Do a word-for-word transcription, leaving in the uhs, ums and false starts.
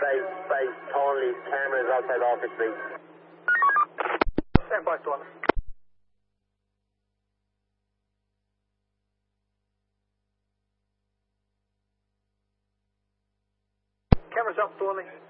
base, base, Thornley, cameras outside office base. Stand by, Thornley. Cameras up, Thornley.